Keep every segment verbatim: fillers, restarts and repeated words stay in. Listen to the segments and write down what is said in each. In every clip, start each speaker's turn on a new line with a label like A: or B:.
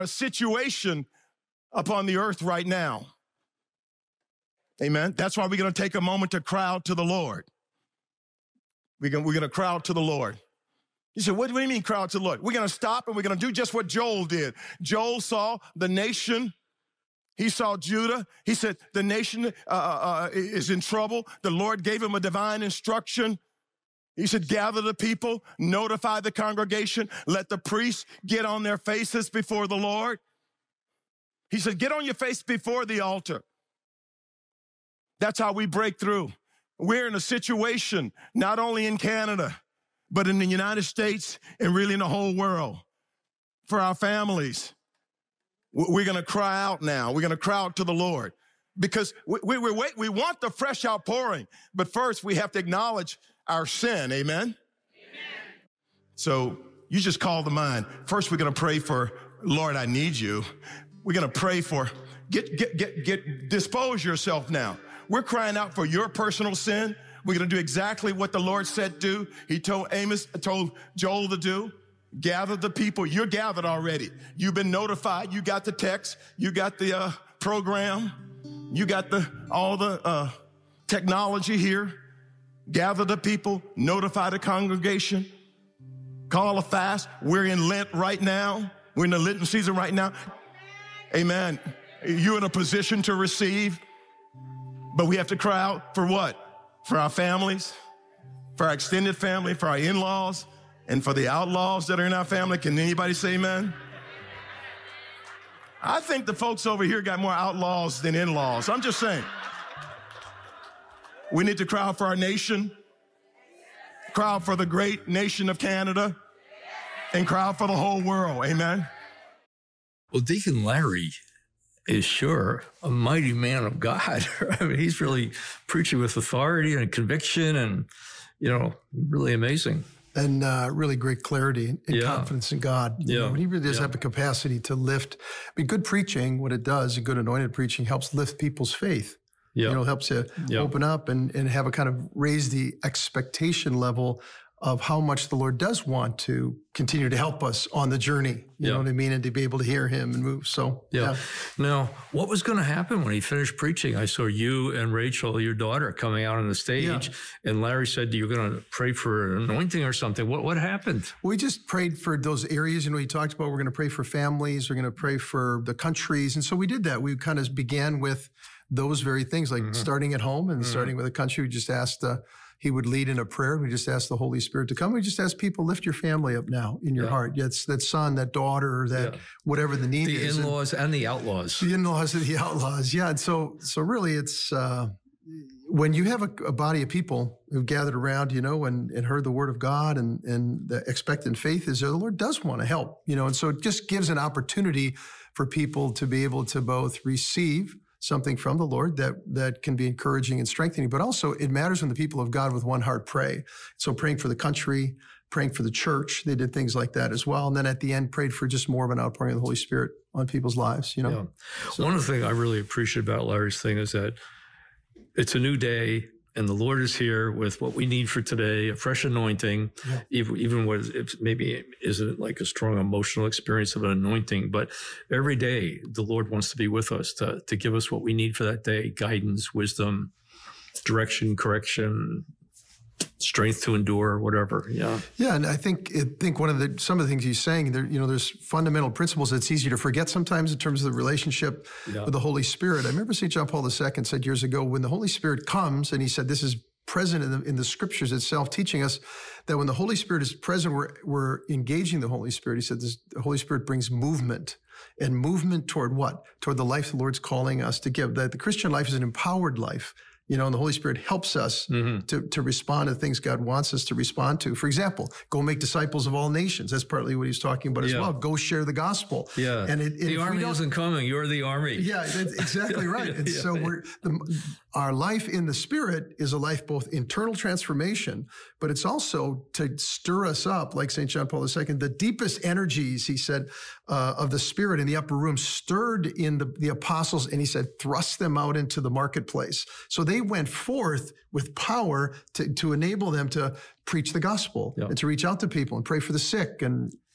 A: a situation upon the earth right now. Amen. That's why we're going to take a moment to cry out to the Lord. We're going, we're going to cry out to the Lord. You said, what do you mean cry out to the Lord? We're going to stop and we're going to do just what Joel did. Joel saw the nation. He saw Judah. He said, the nation uh, uh, is in trouble. The Lord gave him a divine instruction. He said, gather the people, notify the congregation, let the priests get on their faces before the Lord. He said, get on your face before the altar. That's how we break through. We're in a situation, not only in Canada, but in the United States and really in the whole world. For our families, we're going to cry out now. We're going to cry out to the Lord because we, we, we, wait, we want the fresh outpouring, but first we have to acknowledge our sin, amen? Amen? So you just call to mind. First, we're going to pray for, Lord, I need you. We're going to pray for, get, get, get, get, dispose yourself now. We're crying out for your personal sin. We're going to do exactly what the Lord said do. He told Amos, told Joel to do. Gather the people. You're gathered already. You've been notified. You got the text. You got the uh, program. You got the all the uh, technology here. Gather the people. Notify the congregation. Call a fast. We're in Lent right now. We're in the Lenten season right now. Amen. You're in a position to receive. But we have to cry out for what? For our families, for our extended family, for our in-laws, and for the outlaws that are in our family. Can anybody say amen? I think the folks over here got more outlaws than in-laws. I'm just saying. We need to cry out for our nation, cry out for the great nation of Canada, and cry out for the whole world. Amen?
B: Well, Deacon Larry is sure a mighty man of God. I mean, he's really preaching with authority and conviction and, you know, really amazing.
C: And uh, really great clarity and
B: yeah.
C: confidence in God. You
B: yeah.
C: know, he really does
B: yeah.
C: have the capacity to lift. I mean, good preaching, what it does, good anointed preaching helps lift people's faith.
B: Yeah.
C: You know, helps you
B: yeah.
C: open up and, and have a kind of raise the expectation level of how much the Lord does want to continue to help us on the journey, you
B: yeah.
C: know what I mean? And to be able to hear him and move. So,
B: yeah.
C: yeah.
B: Now, what was going to happen when he finished preaching? I saw you and Rachel, your daughter, coming out on the stage, yeah. and Larry said you were going to pray for an anointing or something. What what happened?
C: We just prayed for those areas. You know, he talked about we're going to pray for families, we're going to pray for the countries. And so we did that. We kind of began with those very things, like mm-hmm. starting at home and mm-hmm. starting with a country. We just asked uh, he would lead in a prayer. We just asked the Holy Spirit to come. We just asked people, lift your family up now in your
B: yeah.
C: heart. That's that son, that daughter, that yeah. whatever the need
B: the
C: is.
B: The in-laws and, and the outlaws.
C: The in-laws and the outlaws. Yeah. And so, so really it's, uh, when you have a, a body of people who've gathered around, you know, and, and heard the word of God and, and the expectant faith is there, the Lord does want to help, you know, and so it just gives an opportunity for people to be able to both receive something from the Lord that that can be encouraging and strengthening, but also it matters when the people of God with one heart pray. So praying for the country, praying for the church, they did things like that as well. And then at the end, prayed for just more of an outpouring of the Holy Spirit on people's lives, you know?
B: Yeah. So, one of the things I really appreciate about Larry's thing is that it's a new day and the Lord is here with what we need for today, a fresh anointing, yeah. even, even what it maybe isn't like a strong emotional experience of an anointing, but every day the Lord wants to be with us to, to give us what we need for that day, guidance, wisdom, direction, correction, strength to endure, whatever. Yeah.
C: Yeah. And I think, I think one of the, some of the things he's saying there, you know, there's fundamental principles that's easy to forget sometimes in terms of the relationship yeah. with the Holy Spirit. I remember Saint John Paul the Second said years ago, when the Holy Spirit comes, and he said, this is present in the, in the scriptures itself, teaching us that when the Holy Spirit is present, we're, we're engaging the Holy Spirit. He said this, the Holy Spirit brings movement, and movement toward what? Toward the life the Lord's calling us to give. That the Christian life is an empowered life. You know, and the Holy Spirit helps us mm-hmm. to, to respond to things God wants us to respond to. For example, go make disciples of all nations. That's partly what he's talking about yeah. as well. Go share the gospel.
B: Yeah.
C: And it,
B: the army isn't coming. You're the army.
C: Yeah, that's exactly right. And yeah. so we're the, our life in the Spirit is a life both internal transformation, but it's also to stir us up, like Saint John Paul the Second, the deepest energies, he said, uh, of the Spirit in the upper room stirred in the, the apostles, and he said, thrust them out into the marketplace. So they went forth with power to, to enable them to preach the gospel yeah. and to reach out to people and pray for the sick and,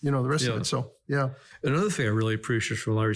C: you know, the rest
B: Yeah.
C: of it. So, yeah.
B: Another thing I really appreciate from Larry